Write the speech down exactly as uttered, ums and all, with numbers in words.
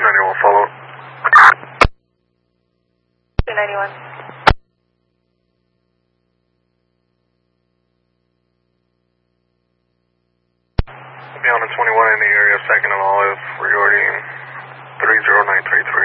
two ninety-one, follow. two ninety-one. Be on the twenty-one in the area, second and olive, regarding three zero nine three three.